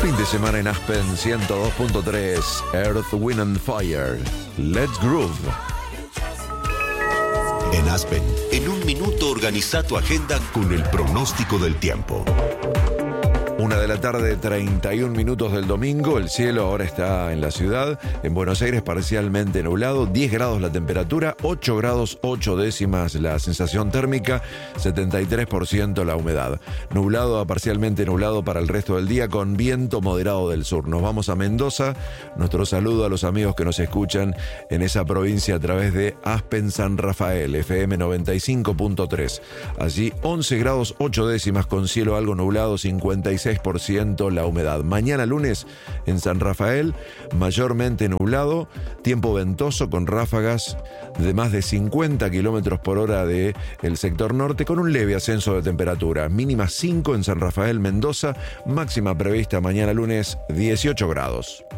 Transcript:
Fin de semana en Aspen 102.3, Earth, Wind and Fire. Let's groove. En Aspen, en un minuto organiza tu agenda con el pronóstico del tiempo. 1:31 p.m. del domingo. El cielo ahora está en la ciudad. En Buenos Aires parcialmente nublado. 10 grados la temperatura. 8 grados 8 décimas la sensación térmica. 73% la humedad. Nublado a parcialmente nublado para el resto del día con viento moderado del sur. Nos vamos a Mendoza. Nuestro saludo a los amigos que nos escuchan en esa provincia a través de Aspen San Rafael, FM 95.3. Allí 11 grados 8 décimas con cielo algo nublado, 56% la humedad. Mañana lunes en San Rafael, mayormente nublado, tiempo ventoso con ráfagas de más de 50 kilómetros por hora del sector norte, con un leve ascenso de temperatura. Mínima 5 en San Rafael, Mendoza, máxima prevista mañana lunes 18 grados.